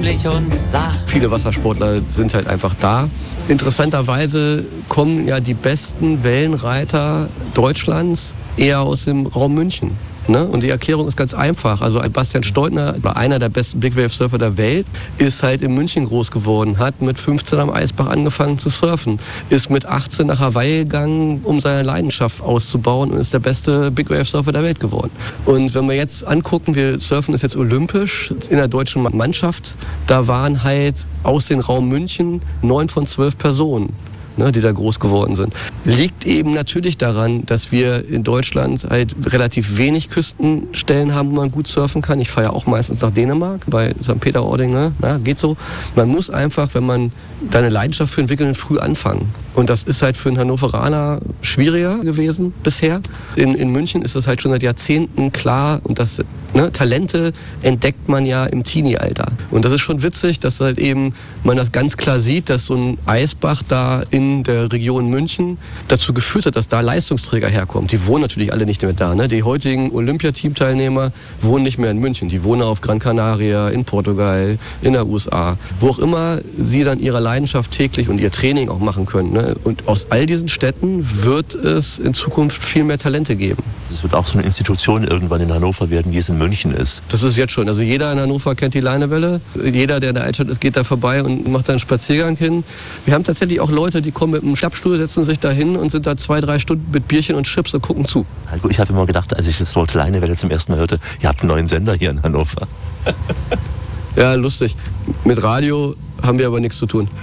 heimlich und sacht. Viele Wassersportler sind halt einfach da. Interessanterweise kommen ja die besten Wellenreiter Deutschlands eher aus dem Raum München. Ne? Und die Erklärung ist ganz einfach. Also Bastian Steutner, einer der besten Big Wave Surfer der Welt, ist halt in München groß geworden, hat mit 15 am Eisbach angefangen zu surfen, ist mit 18 nach Hawaii gegangen, um seine Leidenschaft auszubauen und ist der beste Big Wave Surfer der Welt geworden. Und wenn wir jetzt angucken, wir surfen ist jetzt olympisch in der deutschen Mannschaft, da waren halt aus dem Raum München 9 von 12 Personen, die da groß geworden sind. Liegt eben natürlich daran, dass wir in Deutschland halt relativ wenig Küstenstellen haben, wo man gut surfen kann. Ich fahre ja auch meistens nach Dänemark, bei St. Peter-Ording, ne? Geht so. Man muss einfach, wenn man da eine Leidenschaft für entwickeln, früh anfangen. Und das ist halt für einen Hannoveraner schwieriger gewesen bisher. In München ist das halt schon seit Jahrzehnten klar. Und das, Talente entdeckt man ja im Teenie-Alter. Und das ist schon witzig, dass halt eben man das ganz klar sieht, dass so ein Eisbach da in der Region München dazu geführt hat, dass da Leistungsträger herkommen. Die wohnen natürlich alle nicht mehr da. Ne? Die heutigen Olympiateam-Teilnehmer wohnen nicht mehr in München. Die wohnen auf Gran Canaria, in Portugal, in der USA. Wo auch immer sie dann ihre Leidenschaft täglich und ihr Training auch machen können. Ne? Und aus all diesen Städten wird es in Zukunft viel mehr Talente geben. Es wird auch so eine Institution irgendwann in Hannover werden, wie es in München ist. Das ist jetzt schon. Also jeder in Hannover kennt die Leinewelle. Jeder, der in der Altstadt ist, geht da vorbei und macht da einen Spaziergang hin. Wir haben tatsächlich auch Leute, die kommen mit einem Klappstuhl, setzen sich da hin und sind da 2-3 Stunden mit Bierchen und Chips und gucken zu. Ich habe immer gedacht, als ich das Wort Leinewelle zum ersten Mal hörte, ihr habt einen neuen Sender hier in Hannover. Ja, lustig. Mit Radio haben wir aber nichts zu tun.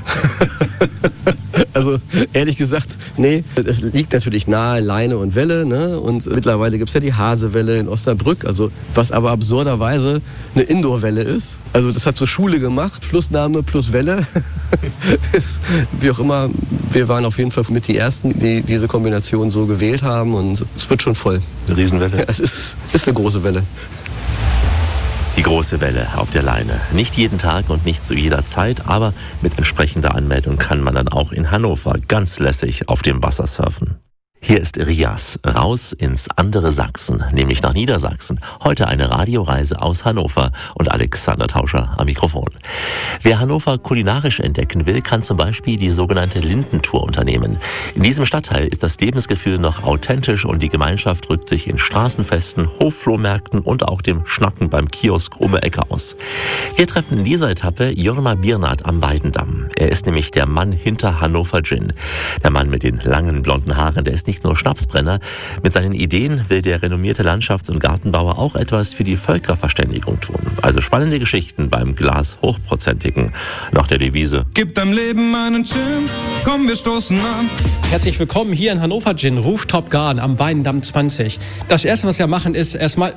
Also ehrlich gesagt, nee, es liegt natürlich nahe Leine und Welle, ne? Und mittlerweile gibt es ja die Hasewelle in Osnabrück, also was aber absurderweise eine Indoor-Welle ist. Also das hat so Schule gemacht, Flussnahme plus Welle. Wie auch immer, wir waren auf jeden Fall mit die Ersten, die diese Kombination so gewählt haben und es wird schon voll. Eine Riesenwelle. Ja, es ist eine große Welle. Die große Welle auf der Leine. Nicht jeden Tag und nicht zu jeder Zeit, aber mit entsprechender Anmeldung kann man dann auch in Hannover ganz lässig auf dem Wasser surfen. Hier ist Rias, raus ins andere Sachsen, nämlich nach Niedersachsen. Heute eine Radioreise aus Hannover und Alexander Tauscher am Mikrofon. Wer Hannover kulinarisch entdecken will, kann zum Beispiel die sogenannte Lindentour unternehmen. In diesem Stadtteil ist das Lebensgefühl noch authentisch und die Gemeinschaft drückt sich in Straßenfesten, Hofflohmärkten und auch dem Schnacken beim Kiosk um die Ecke aus. Wir treffen in dieser Etappe Jorma Birnat am Weidendamm. Er ist nämlich der Mann hinter Hannover Gin. Der Mann mit den langen blonden Haaren, der ist nicht nur Schnapsbrenner. Mit seinen Ideen will der renommierte Landschafts- und Gartenbauer auch etwas für die Völkerverständigung tun. Also spannende Geschichten beim Glas Hochprozentigen. Nach der Devise: Gib deinem Leben einen Gin, komm, wir stoßen an. Herzlich willkommen hier in Hannover Gin, Rooftop Garden am Weidendamm 20. Das erste, was wir machen, ist erstmal...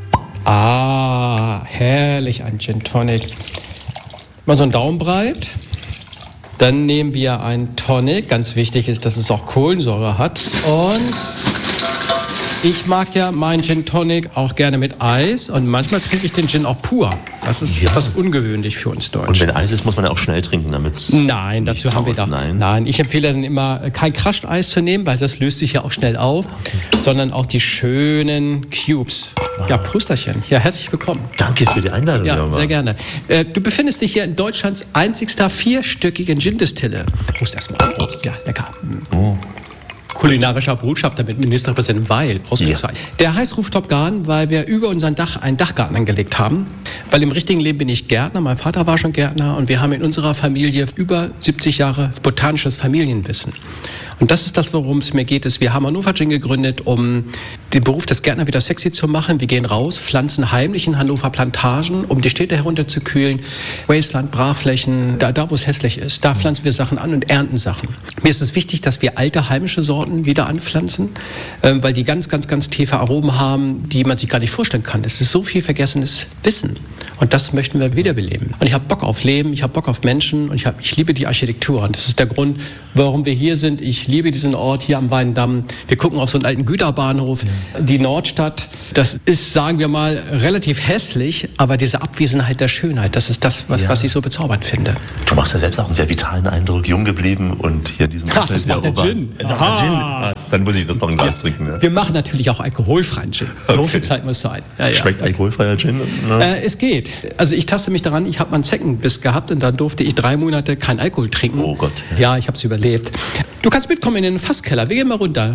herrlich, ein Gin Tonic. Mal so einen Daumen breit. Dann nehmen wir einen Tonic. Ganz wichtig ist, dass es auch Kohlensäure hat. Und ich mag ja meinen Gin Tonic auch gerne mit Eis. Und manchmal trinke ich den Gin auch pur. Das ist etwas ungewöhnlich für uns Deutsche. Und wenn Eis ist, muss man ja auch schnell trinken, damit... Nein, dazu haben wir da... Nein, ich empfehle dann immer, kein Crushed-Eis zu nehmen, weil das löst sich ja auch schnell auf. Sondern auch die schönen Cubes. Ja, Prösterchen. Ja, herzlich willkommen. Danke für die Einladung. Ja, sehr gerne. Du befindest dich hier in Deutschlands einzigster vierstöckigen Gin-Distille. Prost erstmal. Prost. Ja, lecker. Oh. Kulinarischer Botschafter mit Ministerpräsident Weil ausgezeichnet. Ja. Der heißt Rooftop Garden, weil wir über unseren Dach einen Dachgarten angelegt haben. Weil im richtigen Leben bin ich Gärtner, mein Vater war schon Gärtner und wir haben in unserer Familie über 70 Jahre botanisches Familienwissen. Und das ist das, worum es mir geht. Wir haben Hannover Gin gegründet, um den Beruf des Gärtners wieder sexy zu machen. Wir gehen raus, pflanzen heimlich in Hannover Plantagen, um die Städte herunterzukühlen. Wasteland, Brachflächen, da wo es hässlich ist, da pflanzen wir Sachen an und ernten Sachen. Mir ist es wichtig, dass wir alte heimische Sorten wieder anpflanzen, weil die ganz, ganz, ganz tiefe Aromen haben, die man sich gar nicht vorstellen kann. Es ist so viel vergessenes Wissen. Und das möchten wir wiederbeleben. Und ich habe Bock auf Leben, ich habe Bock auf Menschen und ich liebe die Architektur. Und das ist der Grund, warum wir hier sind. Ich liebe diesen Ort hier am Weidendamm. Wir gucken auf so einen alten Güterbahnhof. Die Nordstadt, das ist, sagen wir mal, relativ hässlich, aber diese Abwesenheit der Schönheit, das ist das, was ich so bezaubernd finde. Du machst ja selbst auch einen sehr vitalen Eindruck, jung geblieben und hier in diesem Ach, das macht der Gin. Dann muss ich das noch ein Glas trinken. Ja. Wir machen natürlich auch alkoholfreien Gin. So viel Zeit muss sein. Ja. Schmeckt alkoholfreier Gin? Es geht. Also ich taste mich daran, ich habe mal einen Zeckenbiss gehabt und dann durfte ich 3 Monate kein Alkohol trinken. Oh Gott. Ja, ich habe es überlebt. Du kannst mitkommen in den Fasskeller. Wir gehen mal runter.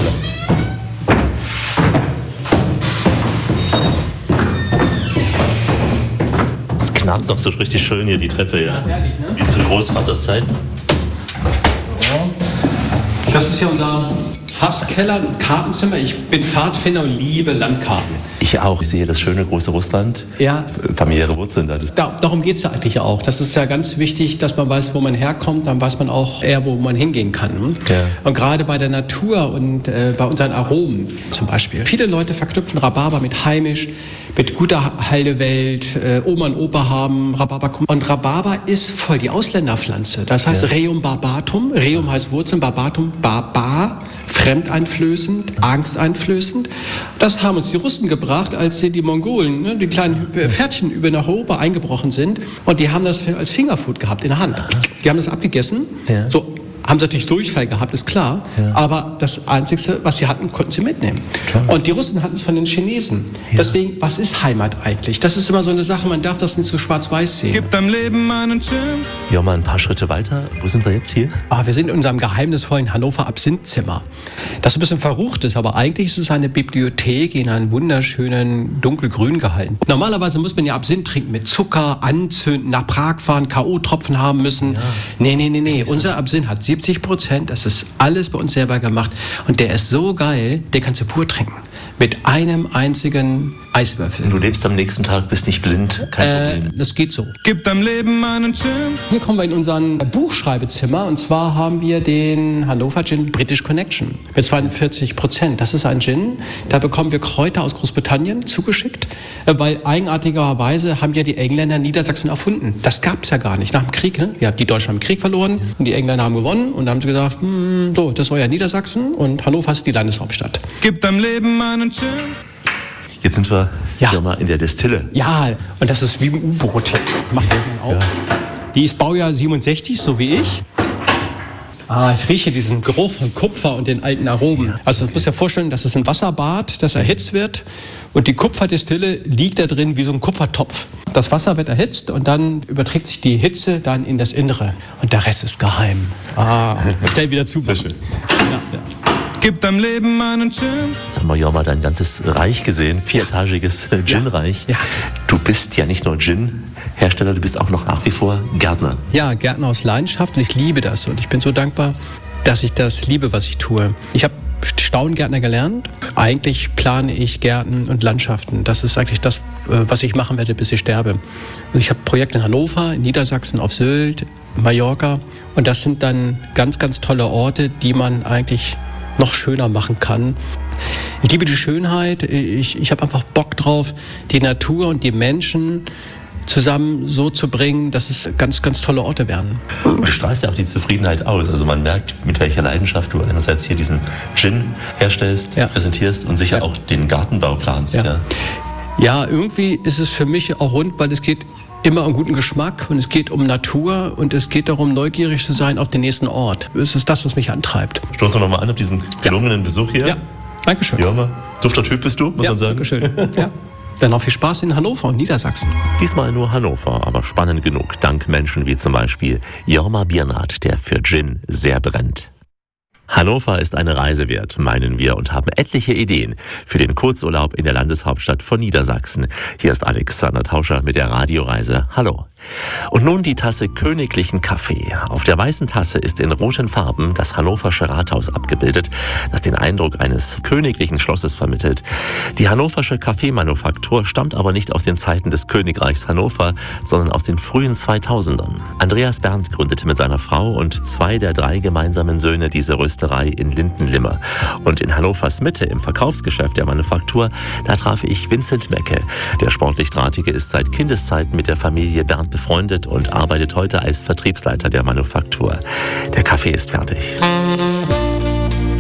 Es knarrt doch so richtig schön hier die Treppe, ja. Herrlich, ne? Wie zu Großvaters Zeit. Das ist ja unser Fasskeller, ein Kartenzimmer. Ich bin Pfadfinder und liebe Landkarten. Ich auch. Ich sehe das schöne große Russland. Ja. Familiäre Wurzeln da. Darum geht es ja eigentlich auch. Das ist ja ganz wichtig, dass man weiß, wo man herkommt. Dann weiß man auch eher, wo man hingehen kann. Ja. Und gerade bei der Natur und bei unseren Aromen zum Beispiel. Viele Leute verknüpfen Rhabarber mit heimisch, mit guter Heilewelt. Oma und Opa haben Rhabarber. Und Rhabarber ist voll die Ausländerpflanze. Das heißt Reum barbatum. Reum heißt Wurzeln, barbatum, barbar. Fremdeinflößend, angsteinflößend. Das haben uns die Russen gebracht, als die Mongolen, ne, die kleinen Pferdchen über nach Europa eingebrochen sind. Und die haben das als Fingerfood gehabt in der Hand. Die haben das abgegessen. Ja. So, haben sie natürlich Durchfall gehabt, ist klar. Ja. Aber das Einzige, was sie hatten, konnten sie mitnehmen. Klar. Und die Russen hatten es von den Chinesen. Ja. Deswegen, was ist Heimat eigentlich? Das ist immer so eine Sache, man darf das nicht so schwarz-weiß sehen. Gib deinem Leben einen Gin. Ja, mal ein paar Schritte weiter. Wo sind wir jetzt hier? Wir sind in unserem geheimnisvollen Hannover Absinthzimmer. Das ein bisschen verrucht ist, aber eigentlich ist es eine Bibliothek in einem wunderschönen dunkelgrün gehalten. Normalerweise muss man ja Absinth trinken mit Zucker, anzünden, nach Prag fahren, K.O.-Tropfen haben müssen. Ja. Nee. Unser Absinth hat 70%, das ist alles bei uns selber gemacht. Und der ist so geil, den kannst du pur trinken. Mit einem einzigen Eiswürfel. Du lebst am nächsten Tag, bist nicht blind, kein Problem. Das geht so. Gib deinem Leben einen Gin. Hier kommen wir in unser Buchschreibezimmer und zwar haben wir den Hannover Gin British Connection mit 42%. Das ist ein Gin, da bekommen wir Kräuter aus Großbritannien zugeschickt, weil eigenartigerweise haben ja die Engländer Niedersachsen erfunden. Das gab es ja gar nicht nach dem Krieg. Ne? Ja, die Deutschen haben den Krieg verloren und die Engländer haben gewonnen und dann haben sie gesagt, so, das ist euer Niedersachsen und Hannover ist die Landeshauptstadt. Gib deinem Leben einen Gin. Jetzt sind wir hier mal in der Destille. Ja, und das ist wie ein U-Boot. Mach den auch. Ja. Die ist Baujahr 67, so wie ich. Ich rieche diesen Geruch von Kupfer und den alten Aromen. Also du musst dir vorstellen, das ist ein Wasserbad, das erhitzt wird. Und die Kupferdestille liegt da drin wie so ein Kupfertopf. Das Wasser wird erhitzt und dann überträgt sich die Hitze dann in das Innere. Und der Rest ist geheim. Schnell wieder zu. Sehr schön. Ja. Gib deinem Leben einen Gin. Jetzt haben wir ja mal dein ganzes Reich gesehen, 4-etagiges Gin-Reich. Ja. Du bist ja nicht nur Gin-Hersteller, du bist auch noch nach wie vor Gärtner. Ja, Gärtner aus Leidenschaft und ich liebe das. Und ich bin so dankbar, dass ich das liebe, was ich tue. Ich habe Staudengärtner gelernt. Eigentlich plane ich Gärten und Landschaften. Das ist eigentlich das, was ich machen werde, bis ich sterbe. Und ich habe Projekte in Hannover, in Niedersachsen, auf Sylt, Mallorca. Und das sind dann ganz, ganz tolle Orte, die man eigentlich noch schöner machen kann. Ich liebe die Schönheit. Ich habe einfach Bock drauf, die Natur und die Menschen zusammen so zu bringen, dass es ganz, ganz tolle Orte werden. Du strahlst ja auch die Zufriedenheit aus. Also man merkt, mit welcher Leidenschaft du einerseits hier diesen Gin herstellst, präsentierst und sicher auch den Gartenbau planst. Ja, irgendwie ist es für mich auch rund, weil es geht immer um guten Geschmack und es geht um Natur und es geht darum, neugierig zu sein auf den nächsten Ort. Es ist das, was mich antreibt. Stoßen wir nochmal an auf diesen gelungenen Besuch hier. Ja, danke schön. Ja, dufter Typ bist du, muss man sagen. Danke schön. Ja. Dann auch viel Spaß in Hannover und Niedersachsen. Diesmal nur Hannover, aber spannend genug, dank Menschen wie zum Beispiel Jorma Biernat, der für Gin sehr brennt. Hannover ist eine Reise wert, meinen wir, und haben etliche Ideen für den Kurzurlaub in der Landeshauptstadt von Niedersachsen. Hier ist Alexander Tauscher mit der Radioreise. Hallo. Und nun die Tasse königlichen Kaffee. Auf der weißen Tasse ist in roten Farben das Hannoversche Rathaus abgebildet, das den Eindruck eines königlichen Schlosses vermittelt. Die hannoversche Kaffeemanufaktur stammt aber nicht aus den Zeiten des Königreichs Hannover, sondern aus den frühen 2000ern. Andreas Berndt gründete mit seiner Frau und 2 der 3 gemeinsamen Söhne diese Rösterei in Lindenlimmer. Und in Hannovers Mitte, im Verkaufsgeschäft der Manufaktur, da traf ich Vincent Mecke. Der sportlich Drahtige ist seit Kindeszeiten mit der Familie Berndt befreundet und arbeitet heute als Vertriebsleiter der Manufaktur. Der Kaffee ist fertig.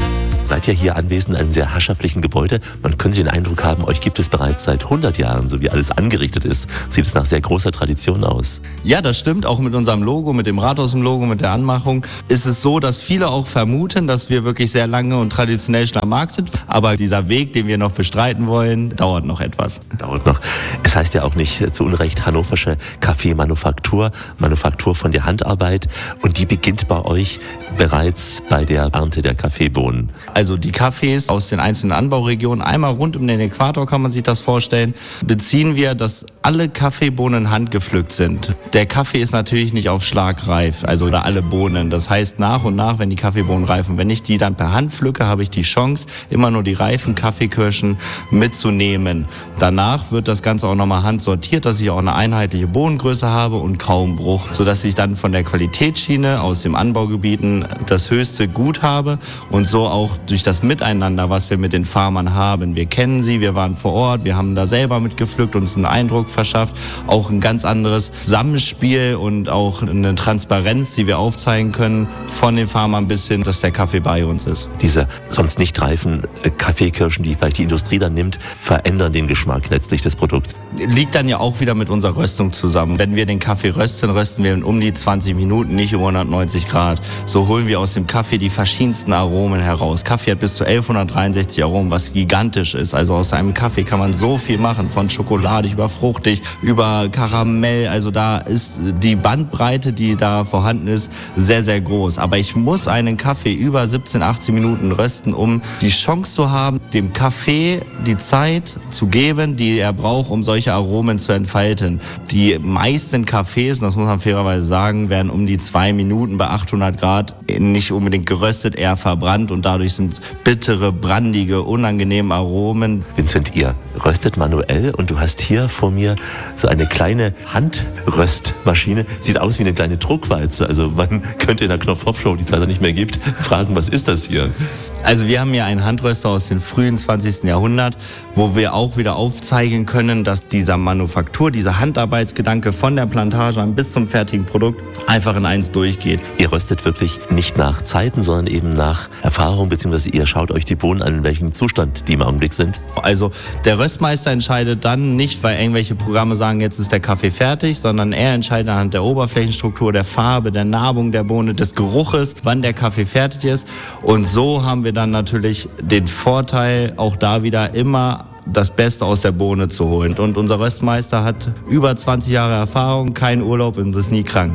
seid ja hier anwesend in einem sehr herrschaftlichen Gebäude. Man könnte den Eindruck haben, euch gibt es bereits seit 100 Jahren, so wie alles angerichtet ist. Sieht es nach sehr großer Tradition aus. Ja, das stimmt. Auch mit unserem Logo, mit dem Rathaus im Logo, mit der Anmachung ist es so, dass viele auch vermuten, dass wir wirklich sehr lange und traditionell schon am Markt sind. Aber dieser Weg, den wir noch bestreiten wollen, dauert noch etwas. Dauert noch. Es heißt ja auch nicht zu Unrecht hannoversche Kaffeemanufaktur, Manufaktur von der Handarbeit. Und die beginnt bei euch bereits bei der Ernte der Kaffeebohnen. Also die Kaffees aus den einzelnen Anbauregionen, einmal rund um den Äquator kann man sich das vorstellen, beziehen wir, dass alle Kaffeebohnen handgepflückt sind. Der Kaffee ist natürlich nicht auf Schlag reif, also oder alle Bohnen. Das heißt, nach und nach, wenn die Kaffeebohnen reifen, wenn ich die dann per Hand pflücke, habe ich die Chance, immer nur die reifen Kaffeekirschen mitzunehmen. Danach wird das Ganze auch nochmal handsortiert, dass ich auch eine einheitliche Bohnengröße habe und kaum Bruch, sodass ich dann von der Qualitätsschiene aus den Anbaugebieten das höchste Gut habe und so auch durch das Miteinander, was wir mit den Farmern haben. Wir kennen sie, wir waren vor Ort, wir haben da selber mitgepflückt, uns einen Eindruck verschafft, auch ein ganz anderes Zusammenspiel und auch eine Transparenz, die wir aufzeigen können von den Farmern bis hin, dass der Kaffee bei uns ist. Diese sonst nicht reifen Kaffeekirschen, die vielleicht die Industrie dann nimmt, verändern den Geschmack letztlich des Produkts. Liegt dann ja auch wieder mit unserer Röstung zusammen. Wenn wir den Kaffee rösten wir in um die 20 Minuten, nicht um 190 Grad. So holen wir aus dem Kaffee die verschiedensten Aromen heraus. Kaffee hat bis zu 1163 Aromen, was gigantisch ist. Also aus einem Kaffee kann man so viel machen, von schokoladig über fruchtig, über Karamell. Also da ist die Bandbreite, die da vorhanden ist, sehr, sehr groß. Aber ich muss einen Kaffee über 17, 18 Minuten rösten, um die Chance zu haben, dem Kaffee die Zeit zu geben, die er braucht, um solche Aromen zu entfalten. Die meisten Kaffees, das muss man fairerweise sagen, werden um die 2 Minuten bei 800 Grad nicht unbedingt geröstet, eher verbrannt und dadurch sind bittere, brandige, unangenehme Aromen. Vincent, ihr röstet manuell und du hast hier vor mir so eine kleine Handröstmaschine. Sieht aus wie eine kleine Druckwalze. Also man könnte in der Knopf-Hop-Show, die es leider nicht mehr gibt, fragen, was ist das hier? Also wir haben hier einen Handröster aus dem frühen 20. Jahrhundert, wo wir auch wieder aufzeigen können, dass dieser Manufaktur, dieser Handarbeitsgedanke von der Plantage an bis zum fertigen Produkt einfach in eins durchgeht. Ihr röstet wirklich nicht nach Zeiten, sondern eben nach Erfahrung, beziehungsweise ihr schaut euch die Bohnen an, in welchem Zustand die im Augenblick sind. Also der Röstmeister entscheidet dann nicht, weil irgendwelche Programme sagen, jetzt ist der Kaffee fertig, sondern er entscheidet anhand der Oberflächenstruktur, der Farbe, der Narbung der Bohne, des Geruches, wann der Kaffee fertig ist. Und so haben wir dann natürlich den Vorteil, auch da wieder immer das Beste aus der Bohne zu holen. Und unser Röstmeister hat über 20 Jahre Erfahrung, keinen Urlaub und ist nie krank.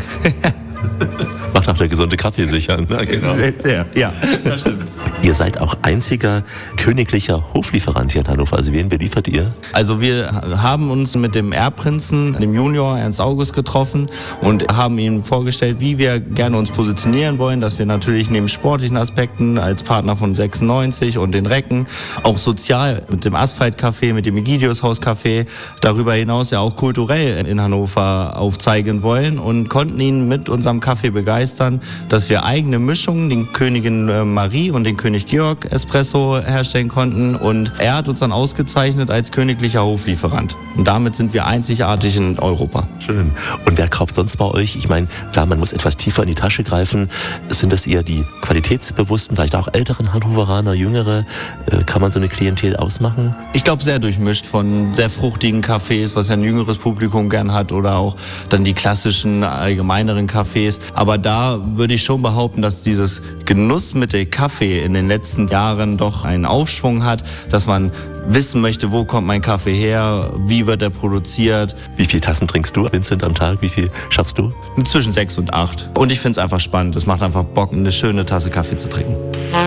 Macht auch der gesunde Kaffee sicher. Ne? Genau. Sehr, ja, das stimmt. Ihr seid auch einziger königlicher Hoflieferant hier in Hannover. Also wen beliefert ihr? Also wir haben uns mit dem Erbprinzen, dem Junior Ernst August, getroffen und haben ihm vorgestellt, wie wir gerne uns positionieren wollen, dass wir natürlich neben sportlichen Aspekten als Partner von 96 und den Recken auch sozial mit dem Asphalt-Café, mit dem Egidius-Haus-Café darüber hinaus ja auch kulturell in Hannover aufzeigen wollen und konnten ihn mit unserem Kaffee begeistern, dass wir eigene Mischungen, den Königin Marie und den König Georg Espresso herstellen konnten und er hat uns dann ausgezeichnet als königlicher Hoflieferant. Und damit sind wir einzigartig in Europa. Schön. Und wer kauft sonst bei euch? Ich meine, klar, man muss etwas tiefer in die Tasche greifen. Sind das eher die qualitätsbewussten, vielleicht auch älteren Hannoveraner, jüngere? Kann man so eine Klientel ausmachen? Ich glaube, sehr durchmischt von sehr fruchtigen Cafés, was ja ein jüngeres Publikum gern hat, oder auch dann die klassischen, allgemeineren Cafés. Aber da würde ich schon behaupten, dass dieses Genussmittel Kaffee in den letzten Jahren doch einen Aufschwung hat, dass man wissen möchte, wo kommt mein Kaffee her, wie wird er produziert. Wie viele Tassen trinkst du, Vincent, am Tag? Wie viel schaffst du? Zwischen 6 und 8. Und ich finde es einfach spannend. Es macht einfach Bock, eine schöne Tasse Kaffee zu trinken.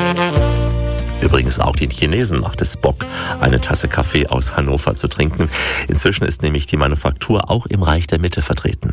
Übrigens auch den Chinesen macht es Bock, eine Tasse Kaffee aus Hannover zu trinken. Inzwischen ist nämlich die Manufaktur auch im Reich der Mitte vertreten.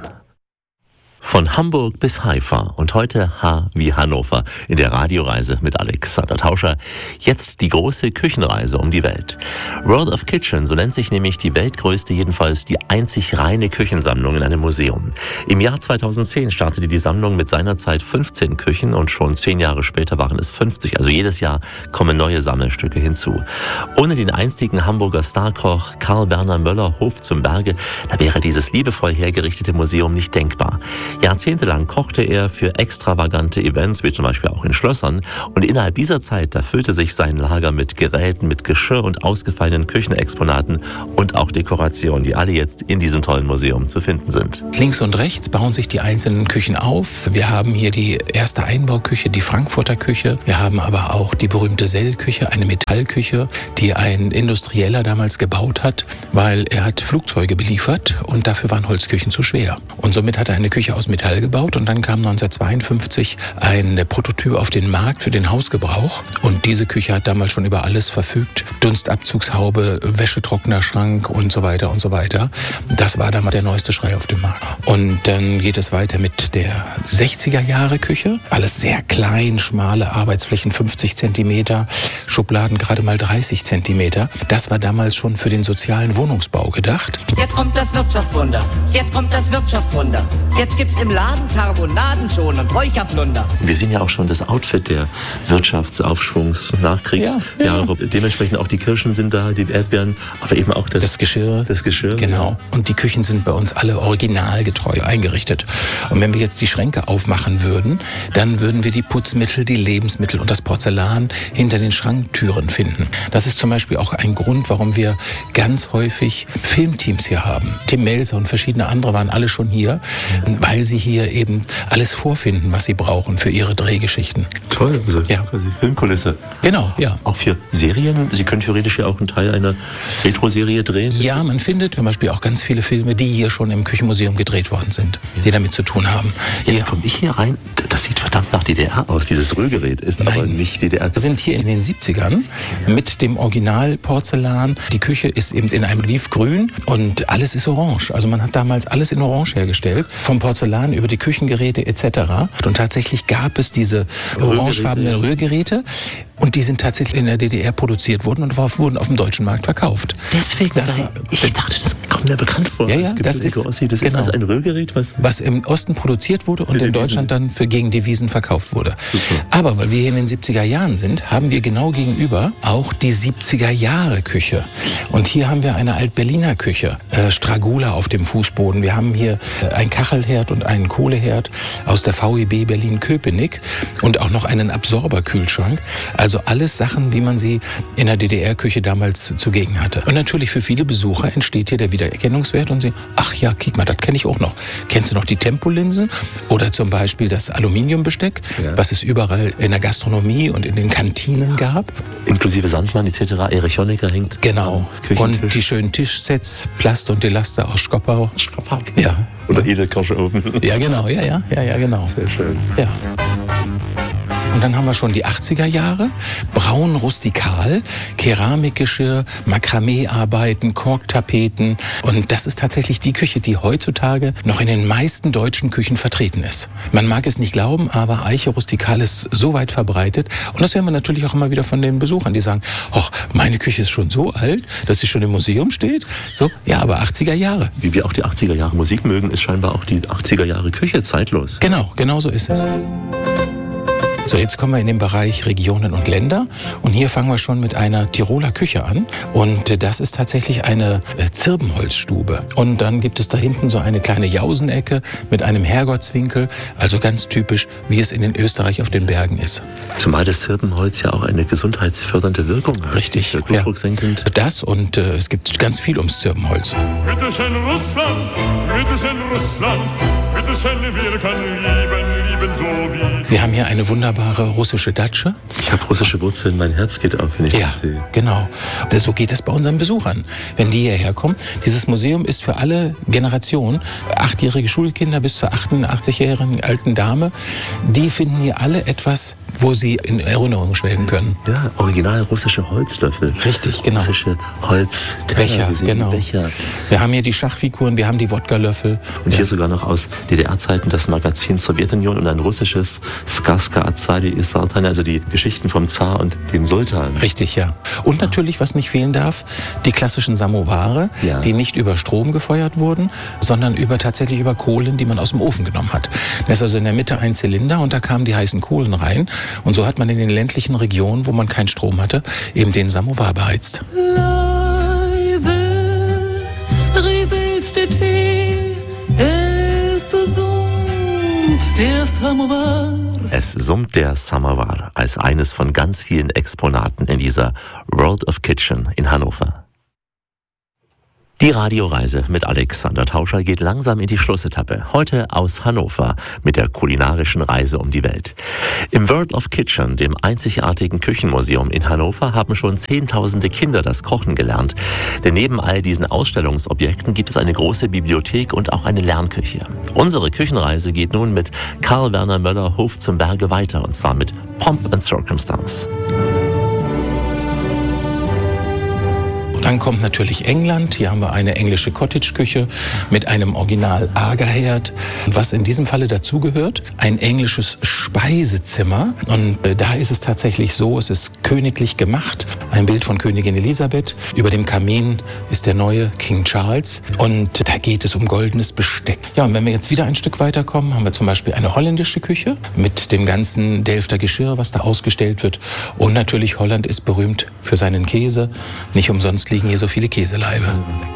Von Hamburg bis Haifa und heute H wie Hannover in der Radioreise mit Alexander Tauscher. Jetzt die große Küchenreise um die Welt. World of Kitchen, so nennt sich nämlich die weltgrößte, jedenfalls die einzig reine Küchensammlung in einem Museum. Im Jahr 2010 startete die Sammlung mit seinerzeit 15 Küchen und schon 10 Jahre später waren es 50. Also jedes Jahr kommen neue Sammelstücke hinzu. Ohne den einstigen Hamburger Starkoch Karl Werner Möller Hof zum Berge, da wäre dieses liebevoll hergerichtete Museum nicht denkbar. Jahrzehntelang kochte er für extravagante Events, wie zum Beispiel auch in Schlössern. Und innerhalb dieser Zeit, da füllte sich sein Lager mit Geräten, mit Geschirr und ausgefallenen Küchenexponaten und auch Dekorationen, die alle jetzt in diesem tollen Museum zu finden sind. Links und rechts bauen sich die einzelnen Küchen auf. Wir haben hier die erste Einbauküche, die Frankfurter Küche. Wir haben aber auch die berühmte Sellküche, eine Metallküche, die ein Industrieller damals gebaut hat, weil er hat Flugzeuge beliefert und dafür waren Holzküchen zu schwer. Und somit hat er eine Küche aus Metall gebaut und dann kam 1952 ein Prototyp auf den Markt für den Hausgebrauch. Und diese Küche hat damals schon über alles verfügt. Dunstabzugshaube, Wäschetrocknerschrank und so weiter und so weiter. Das war damals der neueste Schrei auf dem Markt. Und dann geht es weiter mit der 60er-Jahre-Küche. Alles sehr klein, schmale Arbeitsflächen, 50 Zentimeter, Schubladen gerade mal 30 Zentimeter. Das war damals schon für den sozialen Wohnungsbau gedacht. Jetzt kommt das Wirtschaftswunder, jetzt kommt das Wirtschaftswunder. Jetzt gibt's im Laden Carbonaden schon und Räucherflunder. Wir sehen ja auch schon das Outfit der Wirtschaftsaufschwungs Nachkriegsjahre. Ja. Dementsprechend auch die Kirschen sind da, die Erdbeeren, aber eben auch das Geschirr. Das Geschirr. Genau. Ja. Und die Küchen sind bei uns alle originalgetreu eingerichtet. Und wenn wir jetzt die Schränke aufmachen würden, dann würden wir die Putzmittel, die Lebensmittel und das Porzellan hinter den Schranktüren finden. Das ist zum Beispiel auch ein Grund, warum wir ganz häufig Filmteams hier haben. Tim Melzer und verschiedene andere waren alle schon hier, weil sie hier eben alles vorfinden, was sie brauchen für ihre Drehgeschichten. Toll, also ja. Quasi Filmkulisse. Genau, ja. Auch für Serien? Sie können theoretisch ja auch einen Teil einer Retro-Serie drehen? Ja, man findet zum Beispiel auch ganz viele Filme, die hier schon im Küchenmuseum gedreht worden sind, die damit zu tun haben. Jetzt komme ich hier rein, das sieht verdammt nach DDR aus. Dieses Rührgerät ist aber nicht DDR. Wir sind hier in den 70ern mit dem Originalporzellan. Die Küche ist eben in einem Olivgrün und alles ist orange. Also man hat damals alles in Orange hergestellt, vom Porzellan über die Küchengeräte etc. Und tatsächlich gab es diese orangefarbenen Rührgeräte. Und die sind tatsächlich in der DDR produziert worden und wurden auf dem deutschen Markt verkauft. Deswegen, ich dachte, das kommt mir bekannt vor. Ja, das ist also ein Rührgerät, was im Osten produziert wurde und in Deutschland dann für gegen Devisen verkauft wurde. Super. Aber weil wir hier in den 70er Jahren sind, haben wir genau gegenüber auch die 70er Jahre Küche. Und hier haben wir eine Alt-Berliner Küche, Stragula auf dem Fußboden. Wir haben hier ein Kachelherd und einen Kohleherd aus der VEB Berlin-Köpenick und auch noch einen Absorberkühlschrank. Also alles Sachen, wie man sie in der DDR-Küche damals zugegen hatte. Und natürlich für viele Besucher entsteht hier der Wiedererkennungswert und sie, ach ja, guck mal, das kenne ich auch noch. Kennst du noch die Tempolinsen oder zum Beispiel das Aluminiumbesteck, was es überall in der Gastronomie und in den Kantinen gab? Inklusive Sandmann etc., Erich Honecker hängt. Genau. Und die schönen Tischsets, Plast und Delaster aus Stoppau. Ja. Oder Edelkirsche oben. Ja, genau, ja, genau. Sehr schön. Ja. Und dann haben wir schon die 80er Jahre, braun rustikal, Keramikgeschirr, Makramee-Arbeiten, Korktapeten. Und das ist tatsächlich die Küche, die heutzutage noch in den meisten deutschen Küchen vertreten ist. Man mag es nicht glauben, aber Eiche rustikal ist so weit verbreitet. Und das hören wir natürlich auch immer wieder von den Besuchern, die sagen, ach, meine Küche ist schon so alt, dass sie schon im Museum steht. So, ja, aber 80er Jahre. Wie wir auch die 80er Jahre Musik mögen, ist scheinbar auch die 80er Jahre Küche zeitlos. Genau so ist es. So, jetzt kommen wir in den Bereich Regionen und Länder und hier fangen wir schon mit einer Tiroler Küche an und das ist tatsächlich eine Zirbenholzstube und dann gibt es da hinten so eine kleine Jausenecke mit einem Herrgottswinkel, also ganz typisch, wie es in Österreich auf den Bergen ist. Zumal das Zirbenholz ja auch eine gesundheitsfördernde Wirkung hat. Richtig, blutdrucksenkend. Ja. Das und es gibt ganz viel ums Zirbenholz. Bitteschön Russland, bitteschön Russland, bitteschön, wir können lieben so wie... Wir haben hier eine wunderbare russische Datsche. Ich habe russische Wurzeln, mein Herz geht auf, wenn ich das sehe. Genau. So geht es bei unseren Besuchern, wenn die hierher kommen. Dieses Museum ist für alle Generationen, 8-jährige Schulkinder bis zur 88-jährigen alten Dame, die finden hier alle etwas, wo sie in Erinnerung schwelgen können. Ja, original russische Holzlöffel. Richtig, genau. Russische Holzteller. Becher. Wir haben hier die Schachfiguren, wir haben die Wodka-Löffel. Und hier sogar noch aus DDR-Zeiten das Magazin Sowjetunion und ein russisches Skaska Azadi Isartan, also die Geschichten vom Zar und dem Sultan. Richtig, ja. Und natürlich, was nicht fehlen darf, die klassischen Samoware, die nicht über Strom gefeuert wurden, sondern tatsächlich über Kohlen, die man aus dem Ofen genommen hat. Da ist also in der Mitte ein Zylinder und da kamen die heißen Kohlen rein. Und so hat man in den ländlichen Regionen, wo man keinen Strom hatte, eben den Samowar beheizt. Leise rieselt der Tee, es summt summt der Samovar. Es summt der Samovar als eines von ganz vielen Exponaten in dieser World of Kitchen in Hannover. Die Radioreise mit Alexander Tauscher geht langsam in die Schlussetappe. Heute aus Hannover mit der kulinarischen Reise um die Welt. Im World of Kitchen, dem einzigartigen Küchenmuseum in Hannover, haben schon Zehntausende Kinder das Kochen gelernt. Denn neben all diesen Ausstellungsobjekten gibt es eine große Bibliothek und auch eine Lernküche. Unsere Küchenreise geht nun mit Karl Werner Möller Hof zum Berge weiter, und zwar mit Pomp and Circumstance. Dann kommt natürlich England. Hier haben wir eine englische Cottage-Küche mit einem Original-Agerherd. Und was in diesem Falle dazugehört, ein englisches Speisezimmer. Und da ist es tatsächlich so, es ist königlich gemacht. Ein Bild von Königin Elisabeth. Über dem Kamin ist der neue King Charles. Und da geht es um goldenes Besteck. Ja, und wenn wir jetzt wieder ein Stück weiterkommen, haben wir zum Beispiel eine holländische Küche mit dem ganzen Delfter Geschirr, was da ausgestellt wird. Und natürlich, Holland ist berühmt für seinen Käse. Nicht umsonst liegen hier so viele Käselaibe.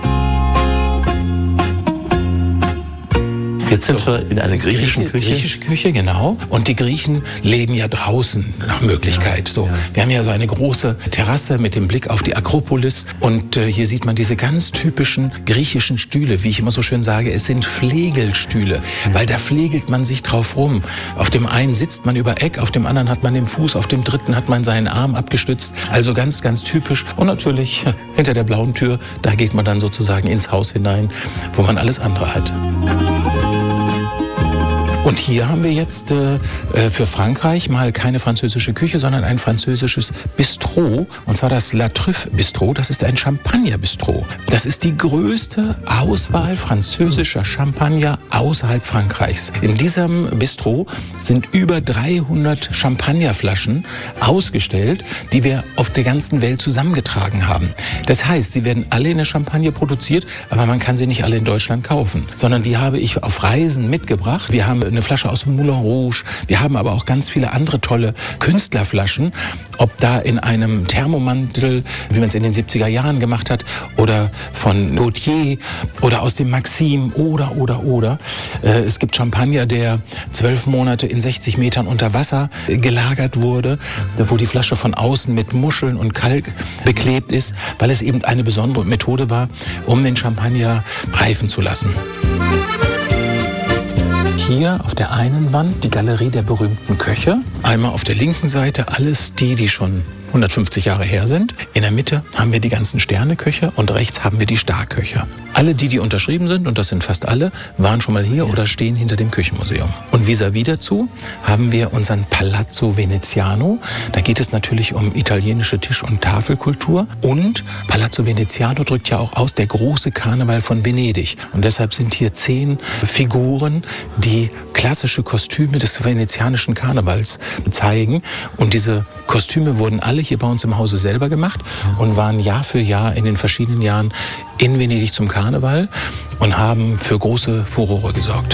Jetzt sind wir in einer griechischen Küche. Griechische Küche, genau. Und die Griechen leben ja draußen nach Möglichkeit. So, wir haben ja so eine große Terrasse mit dem Blick auf die Akropolis. Und hier sieht man diese ganz typischen griechischen Stühle. Wie ich immer so schön sage, es sind Flegelstühle. Weil da flegelt man sich drauf rum. Auf dem einen sitzt man über Eck, auf dem anderen hat man den Fuß, auf dem dritten hat man seinen Arm abgestützt. Also ganz, ganz typisch. Und natürlich hinter der blauen Tür, da geht man dann sozusagen ins Haus hinein, wo man alles andere hat. Und hier haben wir jetzt für Frankreich mal keine französische Küche, sondern ein französisches Bistro. Und zwar das La Truffe Bistro. Das ist ein Champagner-Bistro. Das ist die größte Auswahl französischer Champagner außerhalb Frankreichs. In diesem Bistro sind über 300 Champagnerflaschen ausgestellt, die wir auf der ganzen Welt zusammengetragen haben. Das heißt, sie werden alle in der Champagne produziert, aber man kann sie nicht alle in Deutschland kaufen, sondern die habe ich auf Reisen mitgebracht. Wir haben eine Flasche aus dem Moulin Rouge. Wir haben aber auch ganz viele andere tolle Künstlerflaschen. Ob da in einem Thermomantel, wie man es in den 70er Jahren gemacht hat, oder von Gautier oder aus dem Maxim oder. Es gibt Champagner, der 12 Monate in 60 Metern unter Wasser gelagert wurde, wo die Flasche von außen mit Muscheln und Kalk beklebt ist, weil es eben eine besondere Methode war, um den Champagner reifen zu lassen. Hier auf der einen Wand die Galerie der berühmten Köche. Einmal auf der linken Seite alles die schon 150 Jahre her sind. In der Mitte haben wir die ganzen Sterneköche und rechts haben wir die Starköche. Alle die unterschrieben sind, und das sind fast alle, waren schon mal hier oder stehen hinter dem Küchenmuseum. Und vis-à-vis dazu haben wir unseren Palazzo Veneziano. Da geht es natürlich um italienische Tisch- und Tafelkultur. Und Palazzo Veneziano drückt ja auch aus der große Karneval von Venedig. Und deshalb sind hier 10 Figuren, die klassische Kostüme des venezianischen Karnevals zeigen. Und diese Kostüme wurden alle hier bei uns im Hause selber gemacht und waren Jahr für Jahr in den verschiedenen Jahren in Venedig zum Karneval und haben für große Furore gesorgt.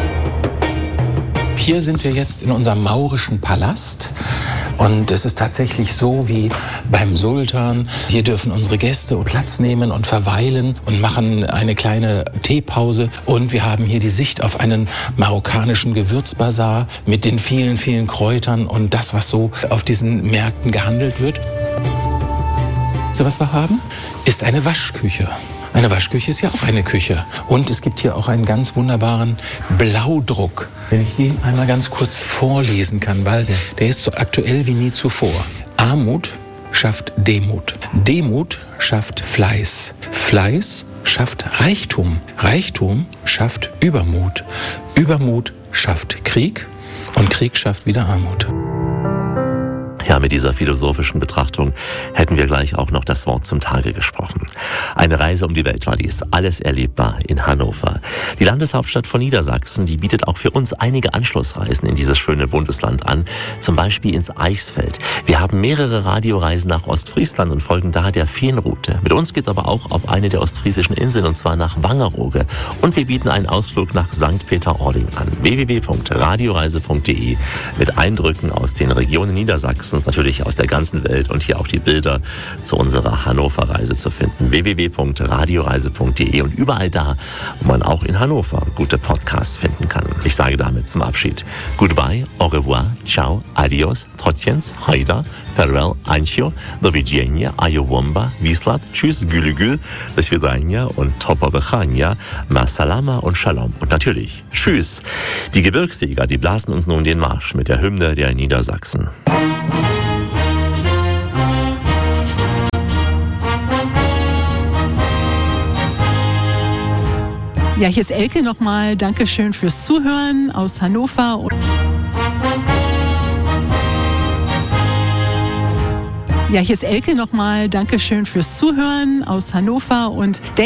Hier sind wir jetzt in unserem maurischen Palast und es ist tatsächlich so wie beim Sultan. Hier dürfen unsere Gäste Platz nehmen und verweilen und machen eine kleine Teepause. Und wir haben hier die Sicht auf einen marokkanischen Gewürzbazar mit den vielen, vielen Kräutern und das, was so auf diesen Märkten gehandelt wird. So, was wir haben, ist eine Waschküche. Eine Waschküche ist ja auch eine Küche. Und es gibt hier auch einen ganz wunderbaren Blaudruck. Wenn ich den einmal ganz kurz vorlesen kann, weil der ist so aktuell wie nie zuvor. Armut schafft Demut. Demut schafft Fleiß. Fleiß schafft Reichtum. Reichtum schafft Übermut. Übermut schafft Krieg. Und Krieg schafft wieder Armut. Ja, mit dieser philosophischen Betrachtung hätten wir gleich auch noch das Wort zum Tage gesprochen. Eine Reise um die Welt war dies, alles erlebbar in Hannover. Die Landeshauptstadt von Niedersachsen, die bietet auch für uns einige Anschlussreisen in dieses schöne Bundesland an, zum Beispiel ins Eichsfeld. Wir haben mehrere Radioreisen nach Ostfriesland und folgen da der Feenroute. Mit uns geht's aber auch auf eine der ostfriesischen Inseln, und zwar nach Wangerooge. Und wir bieten einen Ausflug nach St. Peter-Ording an. www.radioreise.de mit Eindrücken aus den Regionen Niedersachsens uns natürlich aus der ganzen Welt und hier auch die Bilder zu unserer Hannover-Reise zu finden. www.radioreise.de und überall da, wo man auch in Hannover gute Podcasts finden kann. Ich sage damit zum Abschied Goodbye, au revoir, ciao, adios, trotjens, hajda, farewell, ancio, do widzenia, ajowomba, wislat, tschüss, gülü, do svidania und topa bechania, ma salama und shalom. Und natürlich tschüss. Die Gebirgsjäger, die blasen uns nun den Marsch mit der Hymne der Niedersachsen. Ja, hier ist Elke nochmal. Dankeschön fürs Zuhören aus Hannover. Ja, hier ist Elke nochmal. Dankeschön fürs Zuhören aus Hannover und